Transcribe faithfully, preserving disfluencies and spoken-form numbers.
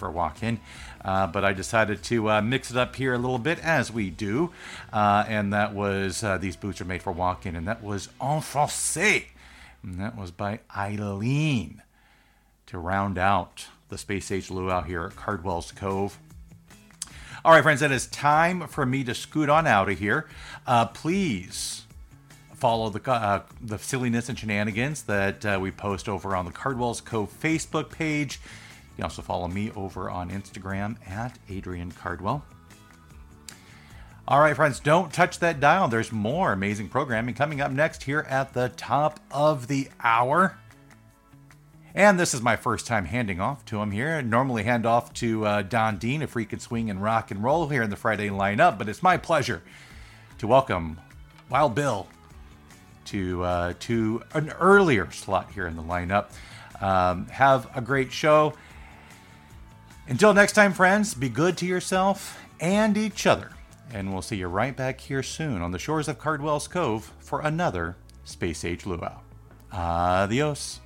for walk-in. Uh, but I decided to uh, mix it up here a little bit, as we do. Uh, and that was, uh, these boots are made for walk-in, and that was En Français. And that was by Eileen, to round out the Space Age Luau here at Cardwell's Cove. All right, friends, it is time for me to scoot on out of here. Uh, please follow the uh, the silliness and shenanigans that uh, we post over on the Cardwell's Cove Facebook page. You can also follow me over on Instagram at Adrian Cardwell. All right, friends, don't touch that dial. There's more amazing programming coming up next here at the top of the hour. And this is my first time handing off to him here. I normally hand off to uh, Don Dean, if we could swing and rock and roll here in the Friday lineup. But it's my pleasure to welcome Wild Bill to uh, to an earlier slot here in the lineup. Um, have a great show. Until next time, friends, be good to yourself and each other. And we'll see you right back here soon on the shores of Cardwell's Cove for another Space Age Luau. Adios.